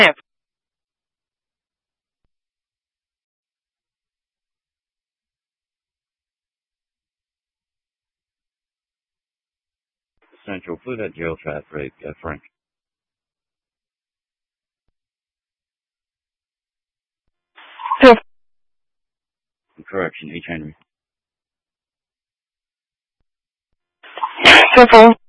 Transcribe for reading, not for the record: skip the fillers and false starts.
Central Food at Jail Fat Break, Frank. Correction, H. Henry. Central.